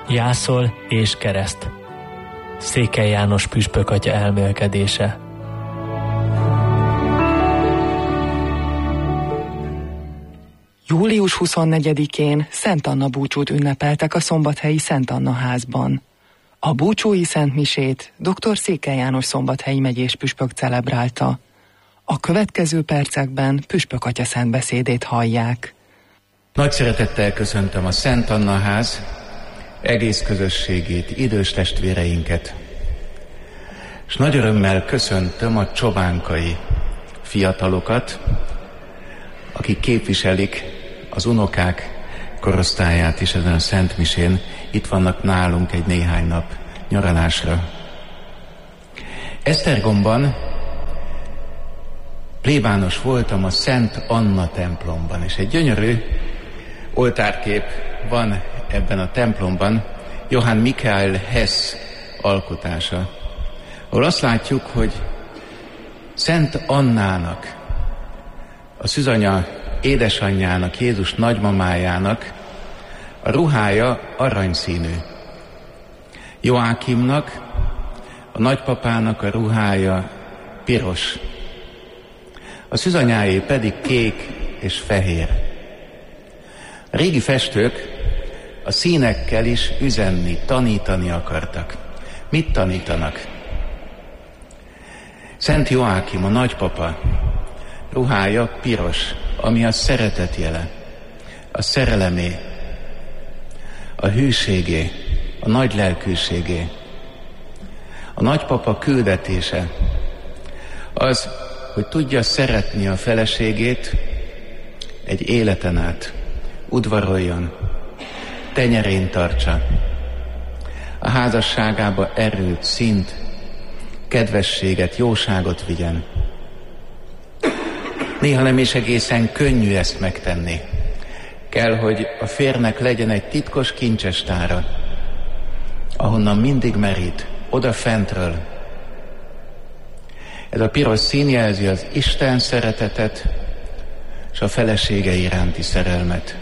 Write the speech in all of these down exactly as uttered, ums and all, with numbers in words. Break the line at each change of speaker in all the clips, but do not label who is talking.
Jászol és kereszt. Székely János püspök atya elmélkedése.
július huszonnegyedikén Szent Anna búcsút ünnepeltek a szombathelyi Szent Anna házban. A búcsói szentmisét dr. Székely János szombathelyi megyés püspök celebrálta. A következő percekben püspök atya szentbeszédét hallják.
Nagy szeretettel köszöntöm a Szent Anna ház egész közösségét, idős testvéreinket, és nagy örömmel köszöntöm a csobánkai fiatalokat, akik képviselik az unokák korosztályát is ezen a szentmisén, itt vannak nálunk egy néhány nap nyaralásra. Esztergomban plébános voltam a Szent Anna templomban, és egy gyönyörű oltárkép van ebben a templomban, Johann Michael Hess alkotása, ahol azt látjuk, hogy Szent Annának, a szűzanya édesanyjának, Jézus nagymamájának a ruhája aranyszínű. Joákimnak, a nagypapának a ruhája piros. A szűzanyáé pedig kék és fehér. A régi festők a színekkel is üzenni, tanítani akartak. Mit tanítanak? Szent Joákim, a nagypapa ruhája piros, ami a szeretet jele, a szerelemé, a hűségé, a nagy lelkűségé. A nagypapa küldetése az, hogy tudja szeretni a feleségét egy életen át, udvaroljon, tenyerén tartsa, a házasságába erőt, szint, kedvességet, jóságot vigyen. Néha nem is egészen könnyű ezt megtenni. Kell, hogy a férnek legyen egy titkos kincsestára, ahonnan mindig merít, oda fentről. Ez a piros szín jelzi az Isten szeretetet és a felesége iránti szerelmet.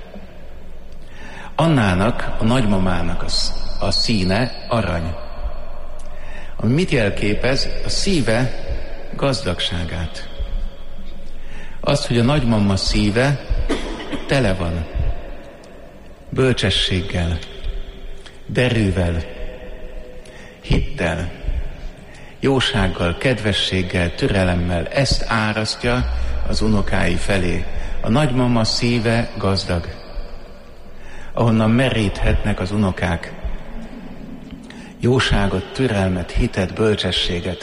Annának, a nagymamának a, a színe arany, ami mit jelképez? A szíve gazdagságát. Azt, hogy a nagymama szíve tele van bölcsességgel, derűvel, hittel, jósággal, kedvességgel, türelemmel. Ezt árasztja az unokái felé. A nagymama szíve gazdag, ahonnan meríthetnek az unokák jóságot, türelmet, hitet, bölcsességet.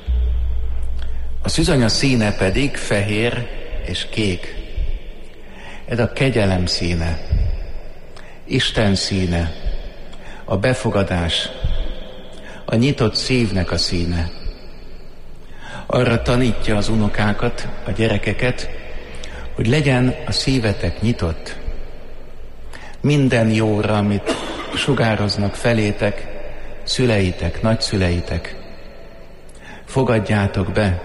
A szűzanya színe pedig fehér és kék. Ez a kegyelem színe, Isten színe, a befogadás, a nyitott szívnek a színe. Arra tanítja az unokákat, a gyerekeket, hogy legyen a szívetek nyitott. Minden jóra, amit sugároznak felétek, szüleitek, nagyszüleitek, fogadjátok be.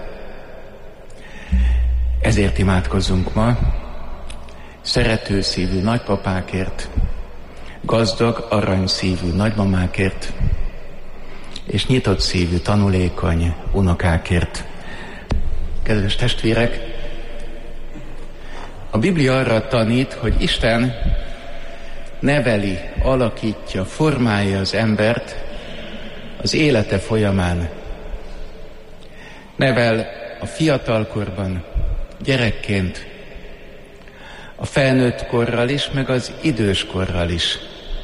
Ezért imádkozzunk ma szerető szívű nagypapákért, gazdag, aranyszívű nagymamákért, és nyitott szívű, tanulékony unokákért. Kedves testvérek, a Biblia arra tanít, hogy Isten neveli, alakítja, formálja az embert az élete folyamán. Nevel a fiatalkorban, gyerekként, a felnőtt korral is, meg az idős korral is.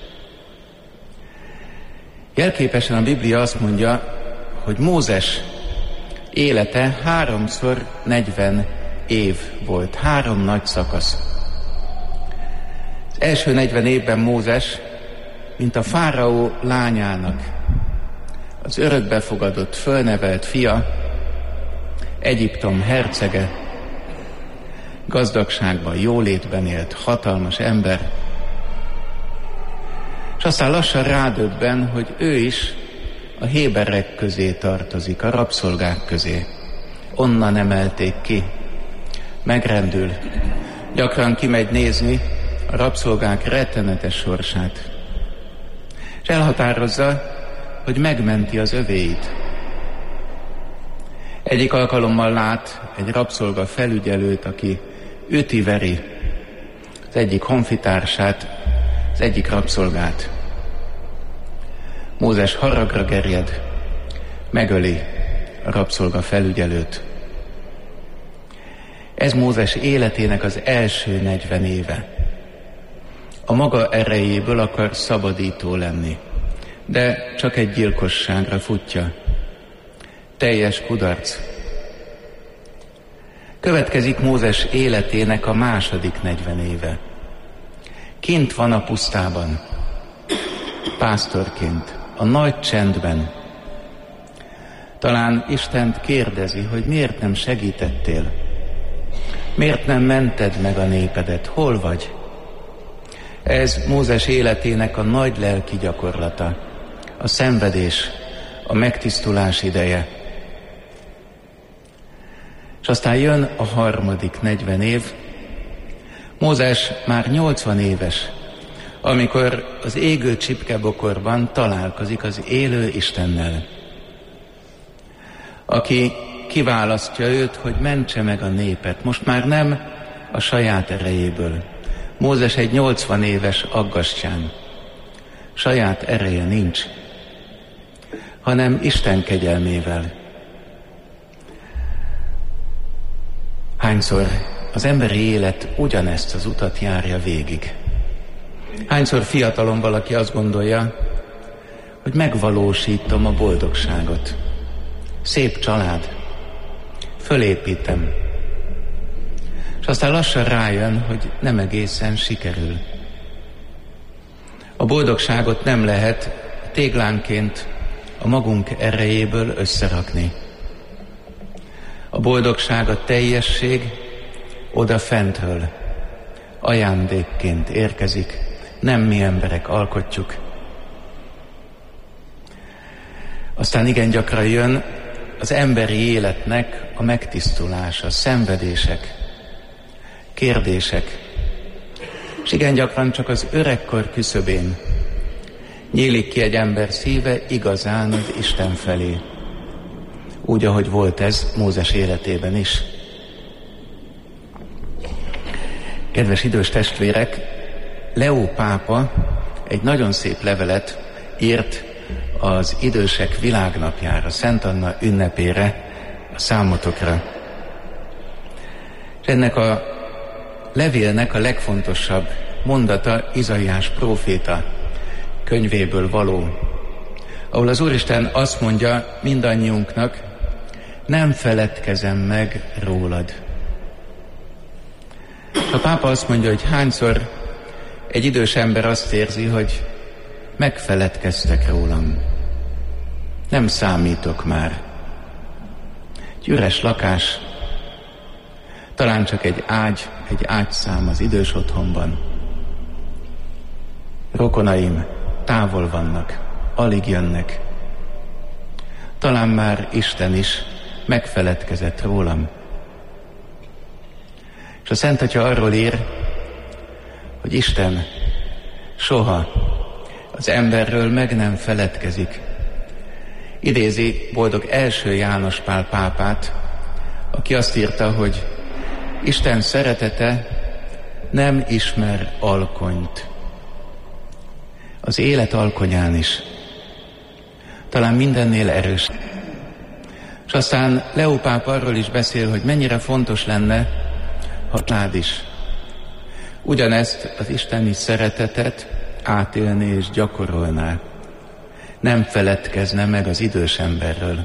Jelképesen a Biblia azt mondja, hogy Mózes élete háromszor negyven év volt, három nagy szakasz. Az első negyven évben Mózes, mint a fáraó lányának, az örökbefogadott, fölnevelt fia, Egyiptom hercege, gazdagságban, jólétben élt, hatalmas ember, és aztán lassan rádöbben, hogy ő is a héberek közé tartozik, a rabszolgák közé. Onnan emelték ki, megrendül, gyakran kimegy nézni a rabszolgák rettenetes sorsát. és elhatározza, hogy megmenti az övéit. Egyik alkalommal lát egy rabszolga felügyelőt, aki üti-veri az egyik honfitársát, az egyik rabszolgát. Mózes haragra gerjed, megöli a rabszolga felügyelőt. Ez Mózes életének az első negyven éve. A maga erejéből akar szabadító lenni, de csak egy gyilkosságra futja. Teljes kudarc. Következik Mózes életének a második negyven éve. Kint van a pusztában, pásztorként, a nagy csendben. Talán Istent kérdezi, hogy miért nem segítettél? Miért nem mented meg a népedet? Hol vagy? Ez Mózes életének a nagy lelki gyakorlata, a szenvedés, a megtisztulás ideje. És aztán jön a harmadik negyven év. Mózes már nyolcvan éves, amikor az égő csipkebokorban találkozik az élő Istennel, aki kiválasztja őt, hogy mentse meg a népet. Most már nem a saját erejéből. Mózes egy nyolcvan éves aggastyán. Saját ereje nincs, hanem Isten kegyelmével. Hányszor az emberi élet ugyanezt az utat járja végig? Hányszor fiatalon valaki azt gondolja, hogy megvalósítom a boldogságot. Szép család, fölépítem. És aztán lassan rájön, hogy nem egészen sikerül. A boldogságot nem lehet téglánként a magunk erejéből összerakni. A boldogság, a teljesség oda fentről ajándékként érkezik, nem mi emberek alkotjuk. Aztán igen gyakran jön az emberi életnek a megtisztulása, szenvedések, kérdések, és igen gyakran csak az öregkor küszöbén nyílik ki egy ember szíve igazán az Isten felé. Úgy, ahogy volt ez Mózes életében is. Kedves idős testvérek, Leó pápa egy nagyon szép levelet írt az idősek világnapjára, Szent Anna ünnepére, a számotokra. És ennek a levélnek a legfontosabb mondata Izaiás próféta könyvéből való, ahol az Úristen azt mondja mindannyiunknak, nem feledkezem meg rólad. A pápa azt mondja, hogy hányszor egy idős ember azt érzi, hogy megfeledkeztek rólam. Nem számítok már. Egy üres lakás, talán csak egy ágy, egy ágyszám az idős otthonban. Rokonaim távol vannak, alig jönnek. Talán már Isten is megfeledkezett rólam. És a Szent Atya arról ír, hogy Isten soha az emberről meg nem feledkezik. Idézi boldog első János Pál pápát, aki azt írta, hogy Isten szeretete nem ismer alkonyt. Az élet alkonyán is. Talán mindennél erős. És aztán Leó pápa arról is beszél, hogy mennyire fontos lenne, ha család is ugyanezt az isteni szeretetet átélni és gyakorolná. Nem feledkezne meg az idős emberről.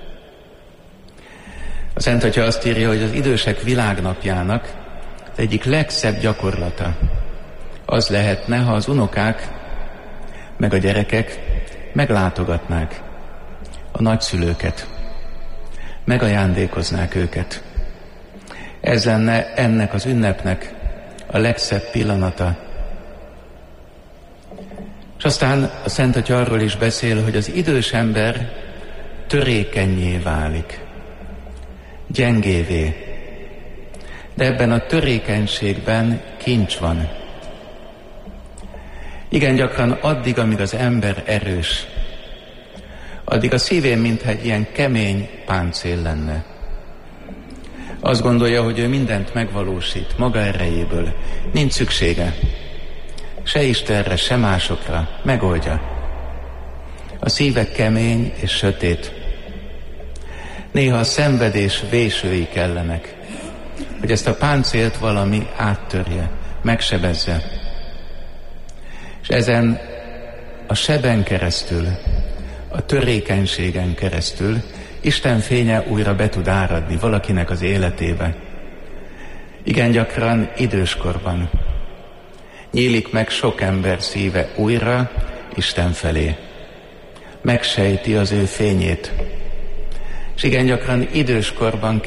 A Szent Atya azt írja, hogy az idősek világnapjának az egyik legszebb gyakorlata az lehetne, ha az unokák meg a gyerekek meglátogatnák a nagyszülőket, megajándékoznák őket. Ez lenne ennek az ünnepnek a legszebb pillanata. És aztán a Szent Atya arról is beszél, hogy az idős ember törékennyé válik, gyengévé. De ebben a törékenységben kincs van. Igen gyakran addig, amíg az ember erős, addig a szívén mintha egy ilyen kemény páncél lenne. Azt gondolja, hogy ő mindent megvalósít maga erejéből, nincs szüksége se Istenre, se másokra, megoldja. A szíve kemény és sötét. Néha a szenvedés vésői kellenek, hogy ezt a páncélt valami áttörje, megsebezze. És ezen a seben keresztül, a törékenységen keresztül Isten fénye újra be tud áradni valakinek az életébe. Igen gyakran időskorban nyílik meg sok ember szíve újra Isten felé. Megsejti az ő fényét. És igen gyakran időskorban